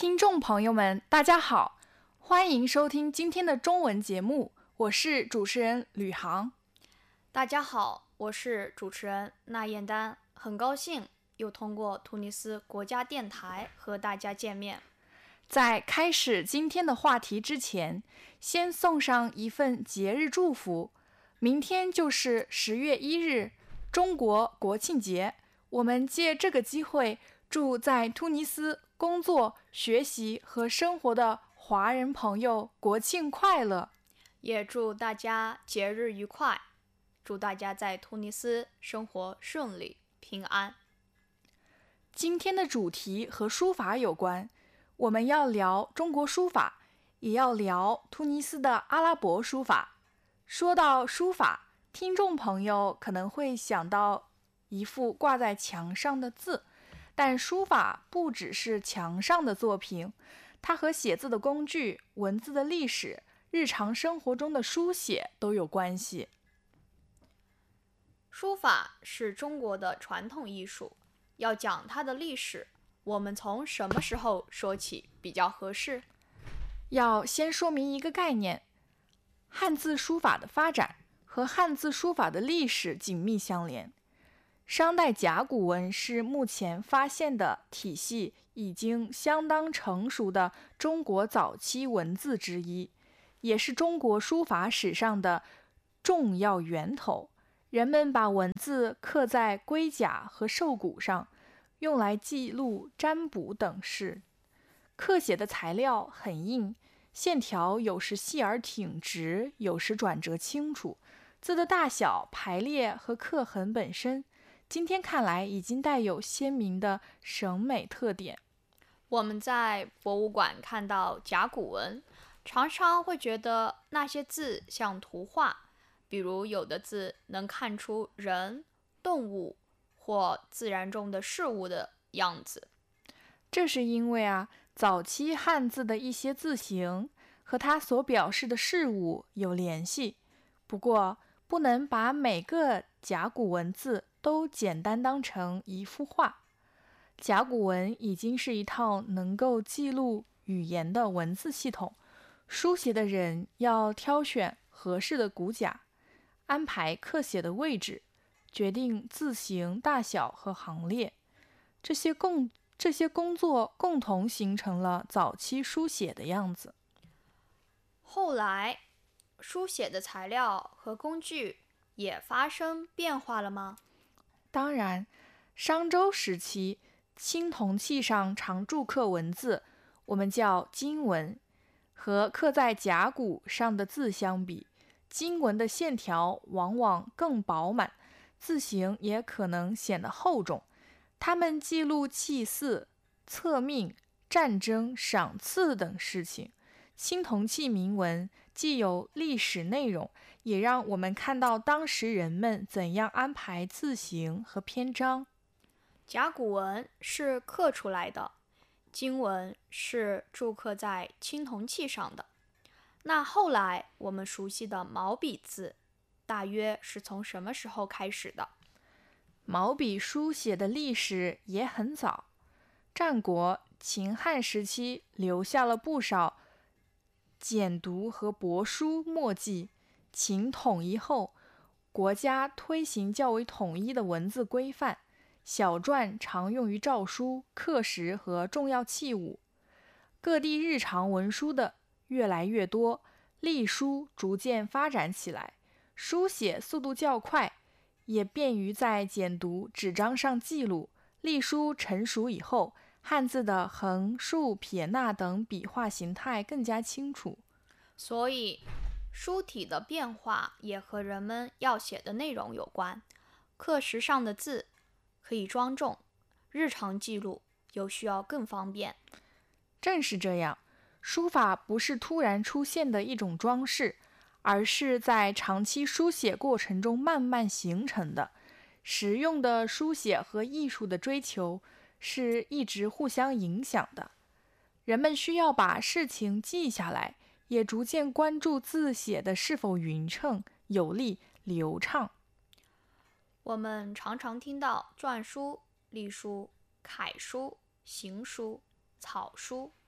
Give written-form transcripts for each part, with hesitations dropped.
听众朋友们，大家好，欢迎收听今天的中文节目，我是主持人吕航。 大家好，我是主持人那燕丹，很高兴又通过突尼斯国家电台和大家见面。 在开始今天的话题之前，先送上一份节日祝福。明天就是10月1日，中国国庆节。我们借这个机会，祝在突尼斯工作、学习和生活的华人朋友国庆快乐， 也祝大家节日愉快，祝大家在突尼斯生活顺利、平安。 今天的主题和书法有关，我们要聊中国书法，也要聊突尼斯的阿拉伯书法。说到书法，听众朋友可能会想到一幅挂在墙上的字，但书法不只是墙上的作品，它和写字的工具、文字的历史、日常生活中的书写都有关系。 书法是中国的传统艺术，要讲它的历史，我们从什么时候说起比较合适？ 要先说明一个概念，汉字书法的发展和汉字书法的历史紧密相连。商代甲骨文是目前发现的体系已经相当成熟的中国早期文字之一，也是中国书法史上的重要源头。人们把文字刻在龟甲和兽骨上，用来记录占卜等事。刻写的材料很硬，线条有时细而挺直，有时转折清楚。字的大小、排列和刻痕本身，今天看来已经带有鲜明的审美特点。 我们在博物馆看到甲骨文，常常会觉得那些字像图画，比如有的字能看出人、动物或自然中的事物的样子。 这是因为早期汉字的一些字形和它所表示的事物有联系。不过，不能把每个甲骨文字都简单当成一幅画。甲骨文已经是一套能够记录语言的文字系统，书写的人要挑选合适的骨架，安排刻写的位置，决定字形大小和行列。这些工作共同形成了早期书写的样子。 后来，书写的材料和工具也发生变化了吗？ 当然，商周时期，青铜器上常铸刻文字，我们叫金文，和刻在甲骨上的字相比，金文的线条往往更饱满，字形也可能显得厚重。它们记录祭祀、册命、战争、赏赐等事情。青铜器铭文既有历史内容，也让我们看到当时人们怎样安排字形和篇章。 甲骨文是刻出来的，金文是铸刻在青铜器上的。那后来我们熟悉的毛笔字，大约是从什么时候开始的？ 毛笔书写的历史也很早，战国、秦汉时期留下了不少简牍和帛书墨迹。秦统一后，国家推行较为统一的文字规范，小篆常用于诏书、刻石和重要器物。各地日常文书的越来越多，隶书逐渐发展起来，书写速度较快，也便于在简牍纸张上记录。隶书成熟以后，汉字的横、竖、撇捺等笔画形态更加清楚。 所以，书体的变化也和人们要写的内容有关。刻石上的字可以庄重，日常记录又需要更方便。 正是这样，书法不是突然出现的一种装饰，而是在长期书写过程中慢慢形成的。实用的书写和艺术的追求是一直互相影响的。人们需要把事情记下来，也逐渐关注字写的是否匀称、有力、流畅。 我们常常听到篆书、隶书、楷书、行书、草书，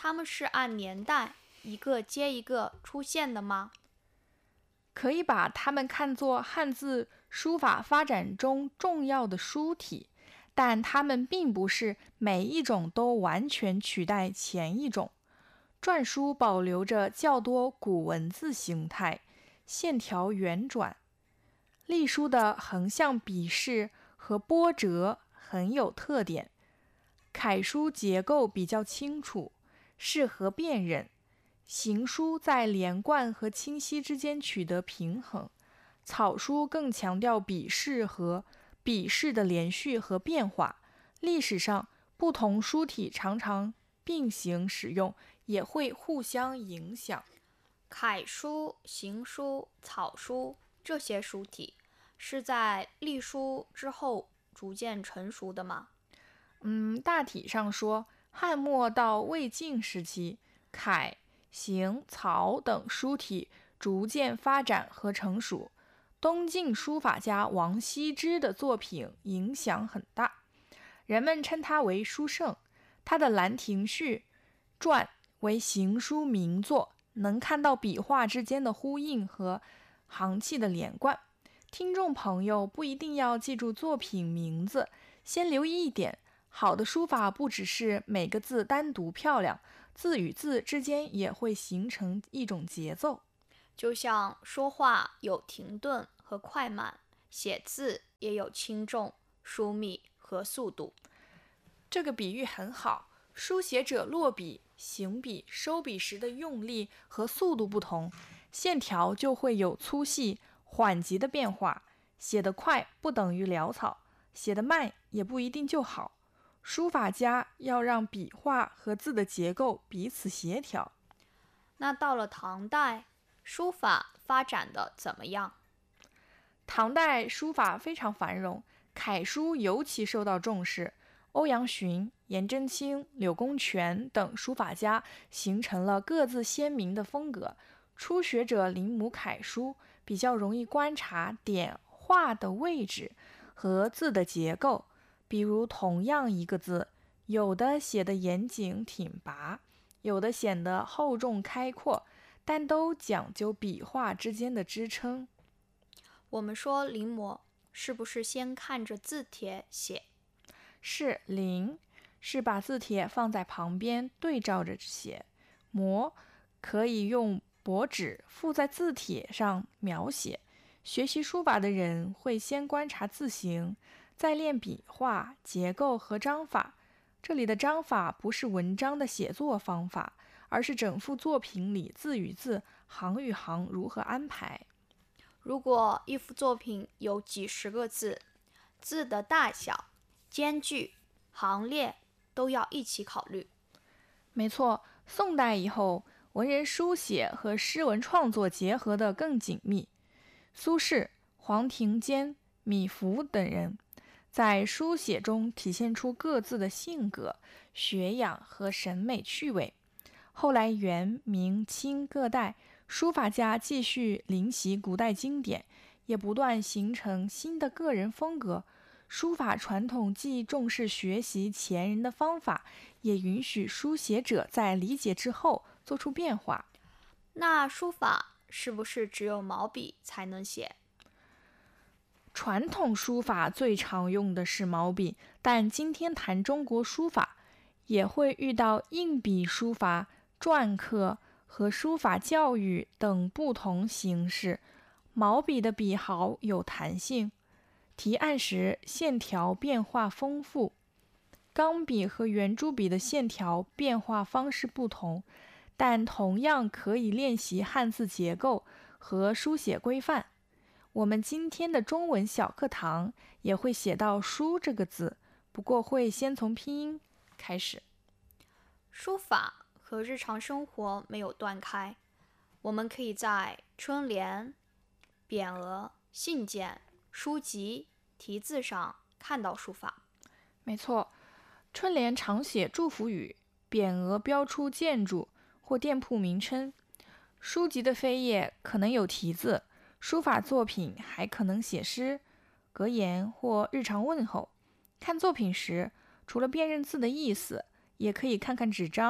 它们是按年代一个接一个出现的吗？ 可以把它们看作汉字书法发展中重要的书体，但它们并不是每一种都完全取代前一种。篆书保留着较多古文字形态，线条圆转。隶书的横向笔势和波折很有特点。楷书结构比较清楚，适合辨认。行书在连贯和清晰之间取得平衡。草书更强调笔势的连续和变化。历史上，不同书体常常并行使用，也会互相影响。 楷书、行书、草书这些书体是在隶书之后逐渐成熟的吗？ 大体上说，汉末到魏晋时期，楷、行、草等书体逐渐发展和成熟。东晋书法家王羲之的作品影响很大，人们称他为书圣。他的《兰亭序》传为行书名作，能看到笔画之间的呼应和行气的连贯。听众朋友不一定要记住作品名字，先留意一点，好的书法不只是每个字单独漂亮，字与字之间也会形成一种节奏。 就像说话有停顿和快慢，写字也有轻重、疏密和速度。 这个比喻很好，书写者落笔、行笔、收笔时的用力和速度不同，线条就会有粗细、缓急的变化。写得快不等于潦草，写得慢也不一定就好。书法家要让笔画和字的结构彼此协调。 那到了唐代，书法发展的怎么样？ 唐代书法非常繁荣，楷书尤其受到重视。欧阳询、颜真卿、柳公权等书法家形成了各自鲜明的风格。初学者临摹楷书，比较容易观察点画的位置和字的结构。比如同样一个字，有的写得严谨挺拔，有的显得厚重开阔，但都讲究笔画之间的支撑。 我们说临摹，是不是先看着字帖写？ 是，临是把字帖放在旁边对照着写，摹可以用薄纸附在字帖上描写。学习书法的人会先观察字形，再练笔画、结构和章法。这里的章法不是文章的写作方法，而是整幅作品里字与字、行与行如何安排。 如果一幅作品有几十个字，字的大小、间距、行列都要一起考虑。 没错，宋代以后，文人书写和诗文创作结合得更紧密。苏轼、黄庭坚、米芾等人在书写中体现出各自的性格、学养和审美趣味。后来元、明、清各代书法家继续临习古代经典，也不断形成新的个人风格。书法传统既重视学习前人的方法，也允许书写者在理解之后做出变化。 那书法是不是只有毛笔才能写？ 传统书法最常用的是毛笔，但今天谈中国书法，也会遇到硬笔书法、篆刻和书法教育等不同形式。毛笔的笔毫有弹性，提按时线条变化丰富。钢笔和圆珠笔的线条变化方式不同，但同样可以练习汉字结构和书写规范。我们今天的中文小课堂也会写到书这个字，不过会先从拼音开始。 书法和日常生活没有断开，我们可以在春联、匾额、信件、书籍、题字上看到书法。 没错，春联常写祝福语，匾额标出建筑或店铺名称，书籍的扉页可能有题字，书法作品还可能写诗、格言或日常问候。看作品时，除了辨认字的意思，也可以看看纸张、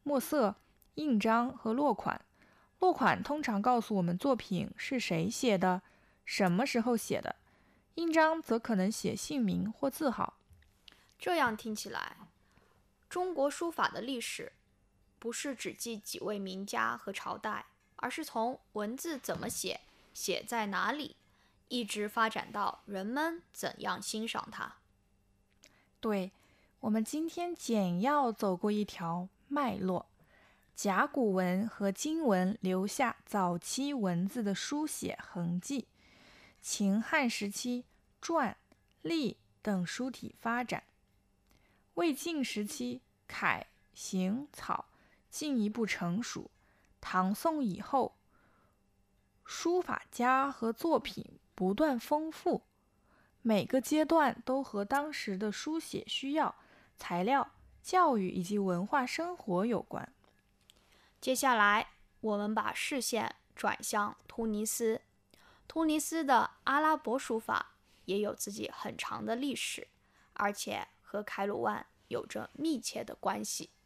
墨色、印章和落款。落款通常告诉我们作品是谁写的，什么时候写的。印章则可能写姓名或字号。 这样听起来，中国书法的历史不是只记几位名家和朝代，而是从文字怎么写，写在哪里，一直发展到人们怎样欣赏它。 对，我们今天简要走过一条脉络。甲骨文和金文留下早期文字的书写痕迹，秦汉时期篆、隶等书体发展，魏晋时期楷、行、草进一步成熟，唐宋以后，书法家和作品不断丰富，每个阶段都和当时的书写需要、材料、教育以及文化生活有关。 接下来，我们把视线转向突尼斯。突尼斯的阿拉伯书法也有自己很长的历史，而且和凯鲁万有着密切的关系。